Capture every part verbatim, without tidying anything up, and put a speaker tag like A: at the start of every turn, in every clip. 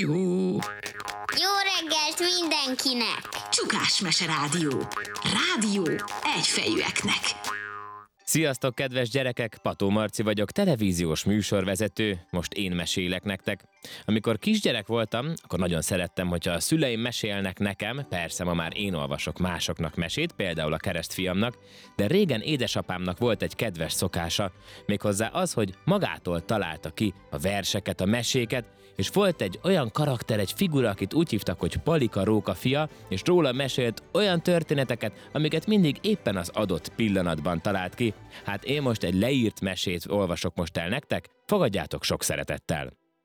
A: Jó.
B: Jó reggelt mindenkinek!
A: Csukás-mese rádió. Rádió egyfejűeknek.
C: Sziasztok, kedves gyerekek! Pató Marci vagyok, televíziós műsorvezető. Most én mesélek nektek. Amikor kisgyerek voltam, akkor nagyon szerettem, hogyha a szüleim mesélnek nekem, persze ma már én olvasok másoknak mesét, például a keresztfiamnak, de régen édesapámnak volt egy kedves szokása, méghozzá az, hogy magától találta ki a verseket, a meséket, és volt egy olyan karakter, egy figura, akit úgy hívtak, hogy Palika Róka fia, és róla mesélt olyan történeteket, amiket mindig éppen az adott pillanatban talált ki. Hát én most egy leírt mesét olvasok most el nektek, fogadjátok sok szeretettel.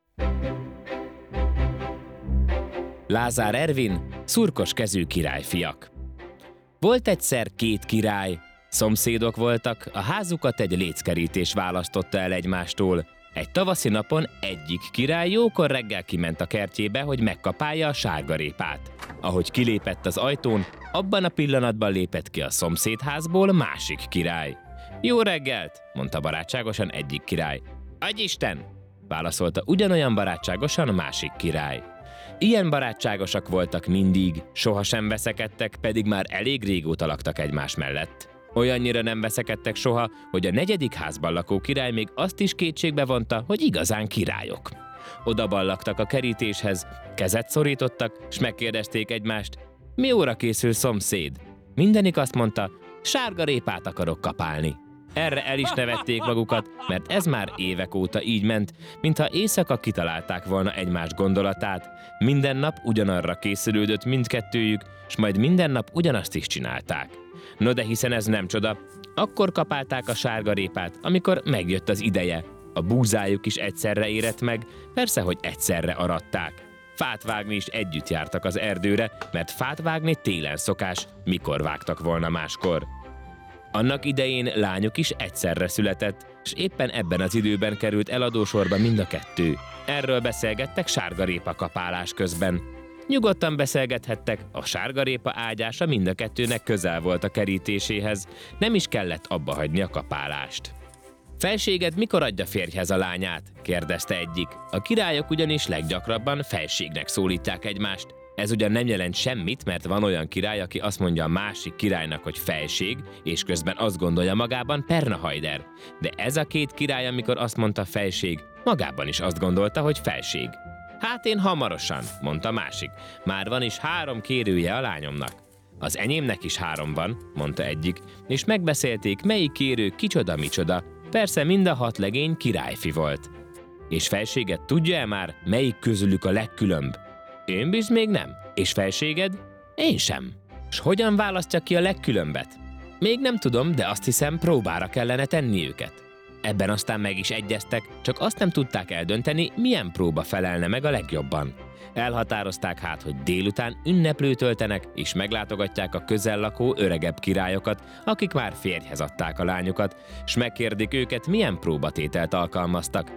C: Lázár Ervin, szurkos kezű királyfiak. Volt egyszer két király, szomszédok voltak, a házukat egy léckerítés választotta el egymástól. Egy tavaszi napon egyik király jókor reggel kiment a kertjébe, hogy megkapálja a sárgarépát. Ahogy kilépett az ajtón, abban a pillanatban lépett ki a szomszédházból másik király. Jó reggelt, mondta barátságosan egyik király. Adj Isten, válaszolta ugyanolyan barátságosan a másik király. Ilyen barátságosak voltak mindig, sohasem veszekedtek, pedig már elég régóta laktak egymás mellett. Olyannyira nem veszekedtek soha, hogy a negyedik házban lakó király még azt is kétségbe vonta, hogy igazán királyok. Oda ballagtak a kerítéshez, kezet szorítottak, s megkérdezték egymást, mi óra készül, szomszéd? Mindenik azt mondta, sárgarépát akarok kapálni. Erre el is nevették magukat, mert ez már évek óta így ment, mintha éjszaka kitalálták volna egymás gondolatát. Minden nap ugyanarra készülődött mindkettőjük, s majd minden nap ugyanazt is csinálták. No de hiszen ez nem csoda, akkor kapálták a sárgarépát, amikor megjött az ideje. A búzájuk is egyszerre érett meg, persze, hogy egyszerre aratták. Fát vágni is együtt jártak az erdőre, mert fát vágni télen szokás, mikor vágtak volna máskor. Annak idején lányuk is egyszerre született, és éppen ebben az időben került eladósorba mind a kettő. Erről beszélgettek sárgarépa kapálás közben. Nyugodtan beszélgethettek, a sárgarépa ágyása mind a kettőnek közel volt a kerítéséhez, nem is kellett abba hagyni a kapálást. Felséged mikor adja férjhez a lányát? Kérdezte egyik. A királyok ugyanis leggyakrabban felségnek szólítják egymást. Ez ugyan nem jelent semmit, mert van olyan király, aki azt mondja a másik királynak, hogy felség, és közben azt gondolja magában Pernahajder. De ez a két király, amikor azt mondta felség, magában is azt gondolta, hogy felség. Hát én hamarosan, mondta másik. Már van is három kérője a lányomnak. Az enyémnek is három van, mondta egyik, és megbeszélték, melyik kérő kicsoda-micsoda. Persze mind a hat legény királyfi volt. És felséget tudja-e már, melyik közülük a legkülönb? Én biz még nem. És felséged? Én sem. S hogyan választja ki a legkülönbet? Még nem tudom, de azt hiszem, próbára kellene tenni őket. Ebben aztán meg is egyeztek, csak azt nem tudták eldönteni, milyen próba felelne meg a legjobban. Elhatározták hát, hogy délután ünneplőt töltenek, és meglátogatják a közel lakó öregebb királyokat, akik már férjhez adták a lányukat, s megkérdik őket, milyen próbatételt alkalmaztak.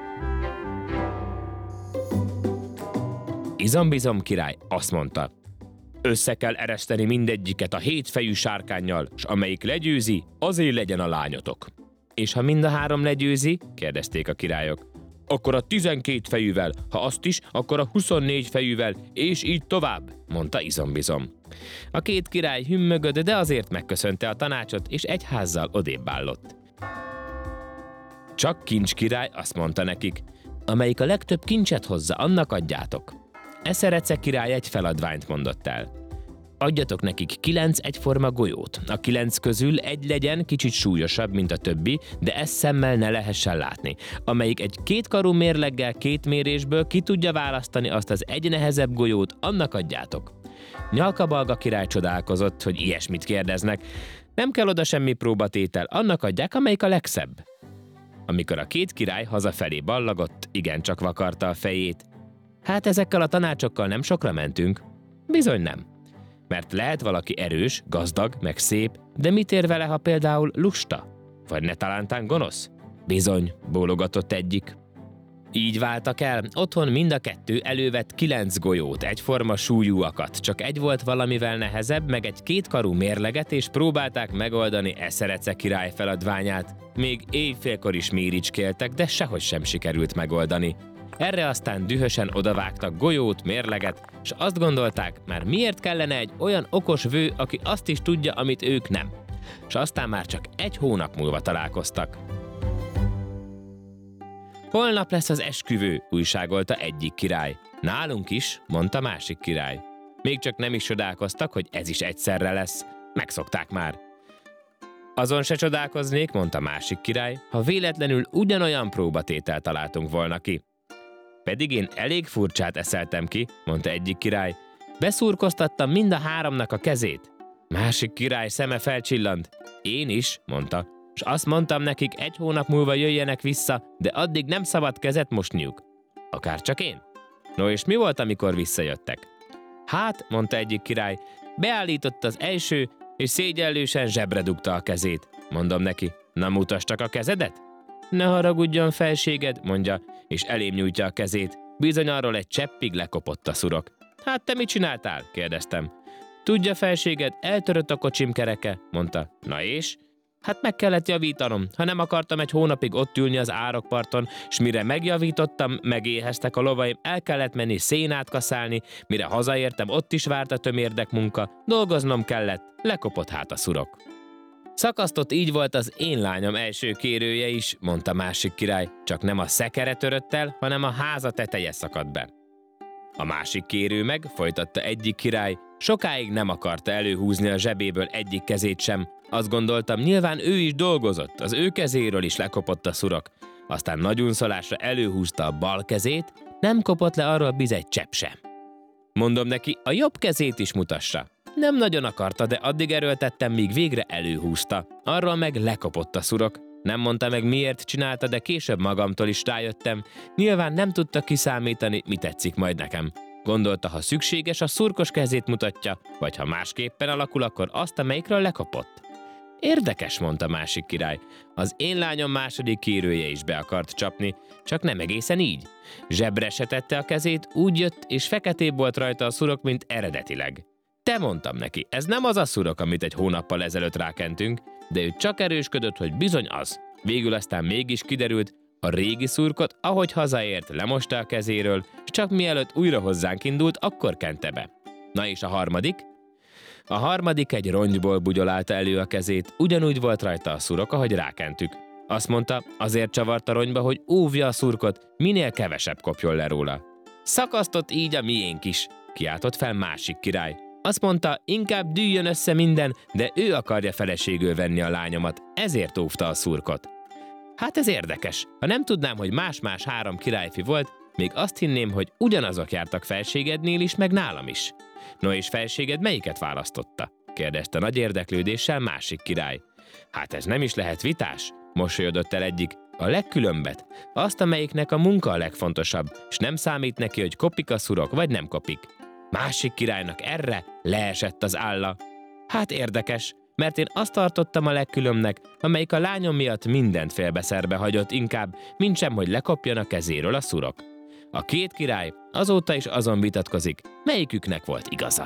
C: Izombizom király azt mondta, össze kell ereszteni mindegyiket a hétfejű sárkánnyal, s amelyik legyőzi, azért legyen a lányotok. És ha mind a három legyőzi, kérdezték a királyok, akkor a tizenkét fejűvel, ha azt is, akkor a huszonnégy fejűvel, és így tovább, mondta Izombizom. A két király hümmögött, de azért megköszönte a tanácsot, és egy házzal odébb állott. Csak Kincs király azt mondta nekik, amelyik a legtöbb kincset hozza, annak adjátok. Eszerece király egy feladványt mondott el. Adjatok nekik kilenc egyforma golyót. A kilenc közül egy legyen kicsit súlyosabb, mint a többi, de ezt szemmel ne lehessen látni. Amelyik egy kétkarú mérleggel két mérésből ki tudja választani azt az egy nehezebb golyót, annak adjátok. Nyalkabalga király csodálkozott, hogy ilyesmit kérdeznek. Nem kell oda semmi próbatétel, annak adják, amelyik a legszebb. Amikor a két király hazafelé ballagott, igencsak vakarta a fejét. Hát ezekkel a tanácsokkal nem sokra mentünk. Bizony nem. Mert lehet valaki erős, gazdag, meg szép, de mit ér vele, ha például lusta? Vagy ne talántán gonosz? Bizony, bólogatott egyik. Így váltak el, otthon mind a kettő elővett kilenc golyót, egyforma súlyúakat, csak egy volt valamivel nehezebb, meg egy kétkarú mérleget, és próbálták megoldani Eszerece király feladványát. Még éjfélkor is méricskéltek, de sehogy sem sikerült megoldani. Erre aztán dühösen odavágtak golyót, mérleget, és azt gondolták, már miért kellene egy olyan okos vő, aki azt is tudja, amit ők nem. És aztán már csak egy hónap múlva találkoztak. Holnap lesz az esküvő, újságolta egyik király. Nálunk is, mondta másik király. Még csak nem is csodálkoztak, hogy ez is egyszerre lesz. Megszokták már. Azon se csodálkoznék, mondta másik király, ha véletlenül ugyanolyan próbatételt találtunk volna ki. Pedig én elég furcsát eszeltem ki, mondta egyik király. Beszurkoztattam mind a háromnak a kezét. Másik király szeme felcsillant. Én is, mondta, és azt mondtam nekik, egy hónap múlva jöjjenek vissza, de addig nem szabad kezet mosniuk. Akár csak én. No és mi volt, amikor visszajöttek? Hát, mondta egyik király, beállított az első, és szégyellősen zsebre dugta a kezét. Mondom neki, na mutasd csak a kezedet? Ne haragudjon, felséged, mondja, és elém nyújtja a kezét. Bizony arról egy cseppig lekopott a szurok. Hát te mit csináltál? Kérdeztem. Tudja, felséged, eltörött a kocsim kereke, mondta. Na és? Hát meg kellett javítanom, ha nem akartam egy hónapig ott ülni az árokparton, s mire megjavítottam, megéheztek a lovaim, el kellett menni szénát kaszálni, mire hazaértem, ott is várt a tömérdek munka, dolgoznom kellett, lekopott hát a szurok. Szakasztott így volt az én lányom első kérője is, mondta másik király, csak nem a szekere törött el, hanem a háza teteje szakadt be. A másik kérő meg, folytatta egyik király, sokáig nem akarta előhúzni a zsebéből egyik kezét sem. Azt gondoltam, nyilván ő is dolgozott, az ő kezéről is lekopott a szurok. Aztán nagy unszolásra előhúzta a bal kezét, nem kopott le arról biz egy csepp sem. Mondom neki, a jobb kezét is mutassa. Nem nagyon akarta, de addig erőltettem, míg végre előhúzta. Arról meg lekopott a szurok. Nem mondta meg, miért csinálta, de később magamtól is rájöttem. Nyilván nem tudta kiszámítani, mi tetszik majd nekem. Gondolta, ha szükséges, a szurkos kezét mutatja, vagy ha másképpen alakul, akkor azt, amelyikről lekopott. Érdekes, mondta másik király. Az én lányom második kérője is be akart csapni, csak nem egészen így. Zsebre se tette a kezét, úgy jött, és feketébb volt rajta a szurok, mint eredetileg. Te, mondtam neki, ez nem az a szurok, amit egy hónappal ezelőtt rákentünk, de ő csak erősködött, hogy bizony az. Végül aztán mégis kiderült, a régi szurkot, ahogy hazaért, lemosta a kezéről, és csak mielőtt újra hozzánk indult, akkor kente be. Na és a harmadik? A harmadik egy rongyból bugyolálta elő a kezét, ugyanúgy volt rajta a szurok, ahogy rákentük. Azt mondta, azért csavart a rongyba, hogy óvja a szurkot, minél kevesebb kopjon le róla. Szakasztott így a miénk is, kiáltott fel másik király. Azt mondta, inkább dűljön össze minden, de ő akarja feleségül venni a lányomat, ezért óvta a szurkot. Hát ez érdekes, ha nem tudnám, hogy más-más három királyfi volt, még azt hinném, hogy ugyanazok jártak felségednél is, meg nálam is. No és felséged melyiket választotta? Kérdezte nagy érdeklődéssel másik király. Hát ez nem is lehet vitás, mosolyodott el egyik. A legkülönbet, azt, amelyiknek a munka a legfontosabb, és nem számít neki, hogy kopik a szurok, vagy nem kopik. Másik királynak erre leesett az álla. Hát érdekes, mert én azt tartottam a legkülönbnek, amelyik a lányom miatt mindent félbeszerbe hagyott inkább, mintsem, hogy lekopjon a kezéről a szurok. A két király azóta is azon vitatkozik, melyiküknek volt igaza.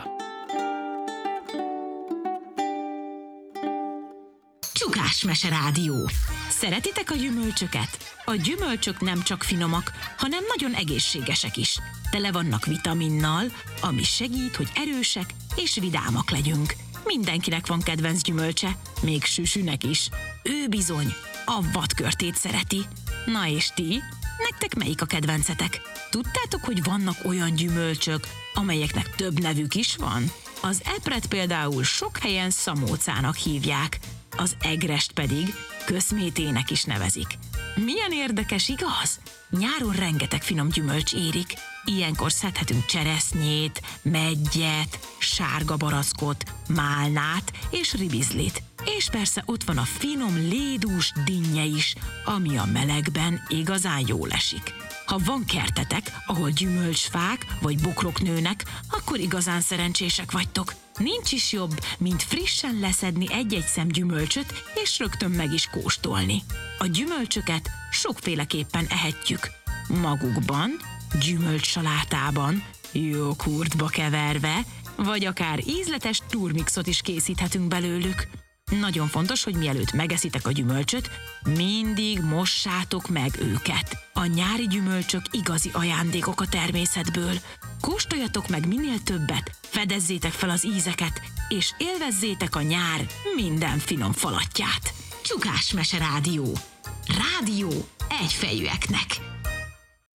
A: Csukásmese Rádió. Szeretitek a gyümölcsöket? A gyümölcsök nem csak finomak, hanem nagyon egészségesek is. Tele vannak vitaminnal, ami segít, hogy erősek és vidámak legyünk. Mindenkinek van kedvenc gyümölcse, még Süsünek is. Ő bizony a vadkörtét szereti. Na és ti? Nektek melyik a kedvencetek? Tudtátok, hogy vannak olyan gyümölcsök, amelyeknek több nevük is van? Az epret például sok helyen szamócának hívják, az egrest pedig köszmétének is nevezik. Milyen érdekes, igaz? Nyáron rengeteg finom gyümölcs érik. Ilyenkor szedhetünk cseresznyét, meggyet, sárga barackot, málnát és ribizlit. És persze ott van a finom lédús dinnye is, ami a melegben igazán jól esik. Ha van kertetek, ahol gyümölcsfák vagy bokrok nőnek, akkor igazán szerencsések vagytok. Nincs is jobb, mint frissen leszedni egy-egy szem gyümölcsöt, és rögtön meg is kóstolni. A gyümölcsöket sokféleképpen ehetjük. Magukban, gyümölcssalátában, joghurtba keverve, vagy akár ízletes turmixot is készíthetünk belőlük. Nagyon fontos, hogy mielőtt megeszitek a gyümölcsöt, mindig mossátok meg őket. A nyári gyümölcsök igazi ajándékok a természetből. Kóstoljatok meg minél többet, fedezzétek fel az ízeket, és élvezzétek a nyár minden finom falatját. Csukás Mese Rádió. Rádió egyfejűeknek.